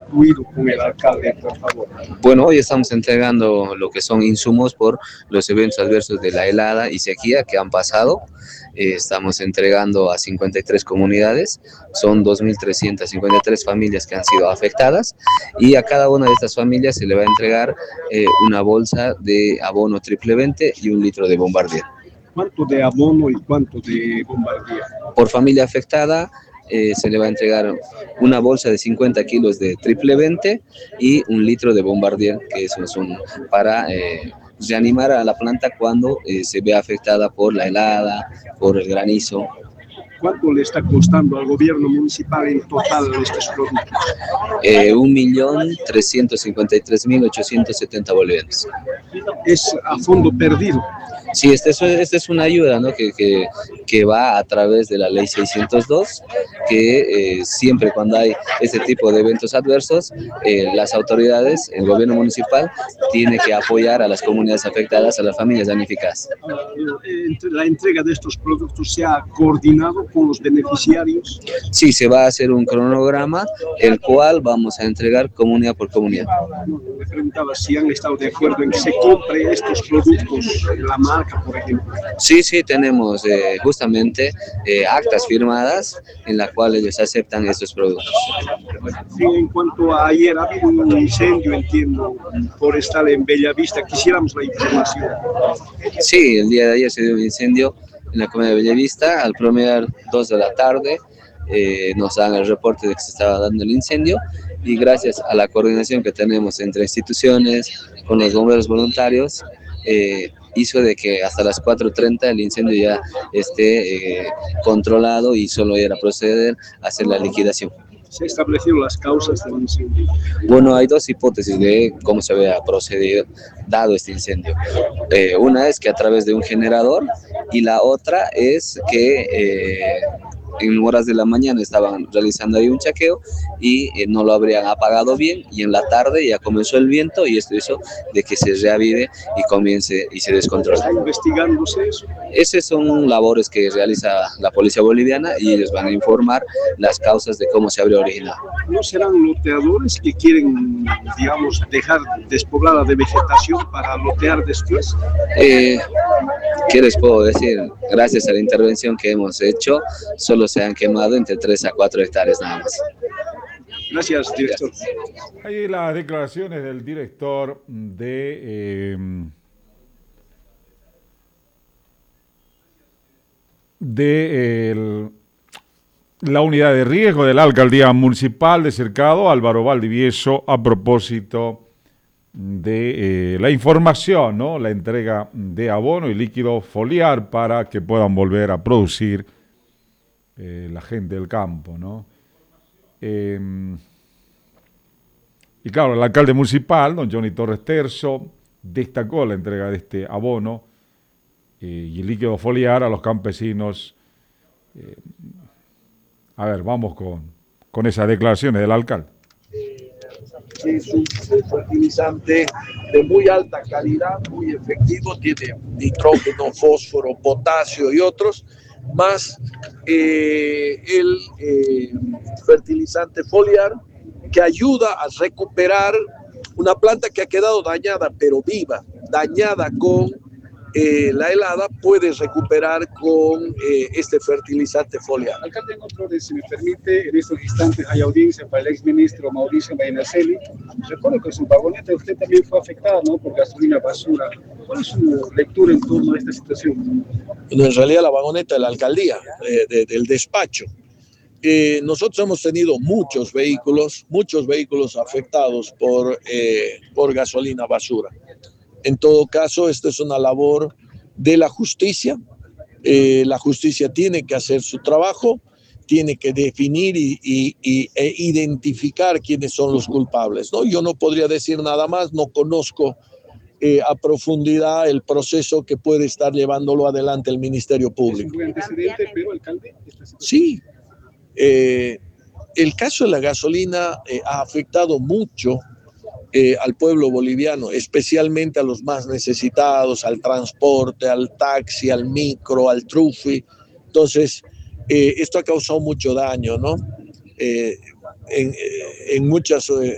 contribuido con el alcalde, por favor? Bueno, hoy estamos entregando lo que son insumos por los eventos adversos de la helada y sequía que han pasado. Estamos entregando a 53 comunidades, son 2.353 familias que han sido afectadas y a cada una de estas familias se le va a entregar una bolsa de abono triple 20 y un litro de Bombardier. ¿Cuánto de abono y cuánto de Bombardier? Por familia afectada se le va a entregar una bolsa de 50 kilos de triple 20 y un litro de Bombardier, que eso es para reanimar a la planta cuando se ve afectada por la helada, por el granizo. ¿Cuánto le está costando al gobierno municipal en total estos productos? 1.353.870 bolivianos. Es a fondo perdido. Sí, esta es una ayuda, ¿no? que va a través de la ley 602, que siempre cuando hay este tipo de eventos adversos, las autoridades, el gobierno municipal, tiene que apoyar a las comunidades afectadas, a las familias damnificadas. ¿La entrega de estos productos se ha coordinado con los beneficiarios? Sí, se va a hacer un cronograma, el cual vamos a entregar comunidad por comunidad. Me preguntaba si han estado de acuerdo en que se compre estos productos, la marca, por ejemplo. Sí, tenemos justamente actas firmadas en las cuales ellos aceptan estos productos. Sí, en cuanto a ayer ha habido un incendio, entiendo, forestal en Bellavista, quisiéramos la información. Sí, el día de ayer se dio un incendio en la comunidad de Bellavista, al promediar 2 de la tarde nos dan el reporte de que se estaba dando el incendio y gracias a la coordinación que tenemos entre instituciones, con los bomberos voluntarios, hizo de que hasta las 4:30 el incendio ya esté controlado y solo era proceder a hacer la liquidación. ¿Se establecieron las causas del incendio? Bueno, hay dos hipótesis de cómo se había procedido dado este incendio. Una es que a través de un generador y la otra es que en horas de la mañana estaban realizando ahí un chequeo y no lo habrían apagado bien y en la tarde ya comenzó el viento y esto hizo de que se reavive y comience y se descontrole. ¿Está investigándose eso? Esas son labores que realiza la policía boliviana y ellos van a informar las causas de cómo se habría originado. ¿No serán loteadores que quieren, digamos, dejar despoblada de vegetación para lotear después? ¿Qué les puedo decir? Gracias a la intervención que hemos hecho, solo se han quemado entre 3 a 4 hectáreas nada más. Gracias, director. Ahí las declaraciones del director de la unidad de riesgo de la alcaldía municipal de Cercado, Álvaro Valdivieso, a propósito de la información, ¿no? La entrega de abono y líquido foliar para que puedan volver a producir la gente del campo, ¿no? Y claro, el alcalde municipal, don Johnny Torres Terzo, destacó la entrega de este abono y el líquido foliar a los campesinos. A ver, vamos con esas declaraciones del alcalde. Es un fertilizante de muy alta calidad, muy efectivo, tiene nitrógeno, fósforo, potasio y otros, más el fertilizante foliar que ayuda a recuperar una planta que ha quedado dañada, pero viva, dañada con la helada, puede recuperar con este fertilizante foliar. Alcalde, en otro orden, si me permite, en estos instantes hay audiencia para el exministro Mauricio Medinaceli. Recuerdo que su vagoneta usted también fue afectada, ¿no?, por gasolina basura. ¿Cuál es su lectura en torno a esta situación? Bueno, en realidad la vagoneta de la alcaldía, del despacho. Nosotros hemos tenido muchos vehículos afectados por gasolina basura. En todo caso, esta es una labor de la justicia. La justicia tiene que hacer su trabajo, tiene que definir e identificar quiénes son los culpables, ¿no? Yo no podría decir nada más, no conozco a profundidad el proceso que puede estar llevándolo adelante el Ministerio Público. ¿Es un buen antecedente, pero, alcalde? Sí. El caso de la gasolina ha afectado mucho al pueblo boliviano, especialmente a los más necesitados, al transporte, al taxi, al micro, al trufi. Entonces, esto ha causado mucho daño, ¿no? En muchas